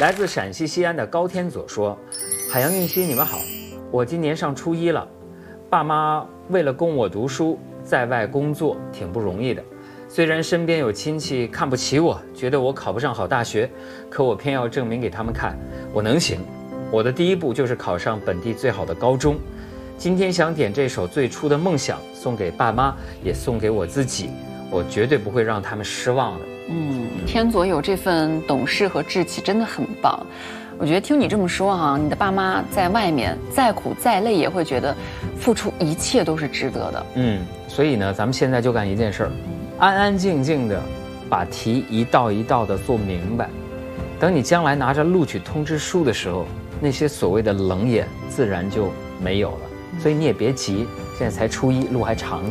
来自陕西西安的高天佐说：“海洋运溪，你们好，我今年上初一了，爸妈为了供我读书，在外工作挺不容易的。虽然身边有亲戚看不起我，觉得我考不上好大学，可我偏要证明给他们看，我能行。我的第一步就是考上本地最好的高中。今天想点这首《最初的梦想》，送给爸妈，也送给我自己，我绝对不会让他们失望的。” 天佐有这份懂事和志气，真的很棒。我觉得听你这么说哈，你的爸妈在外面再苦再累，也会觉得付出一切都是值得的。 所以呢，咱们现在就干一件事儿，安安静静的把题一道一道的做明白。等你将来拿着录取通知书的时候，那些所谓的冷眼自然就没有了。所以你也别急，现在才初一，路还长着。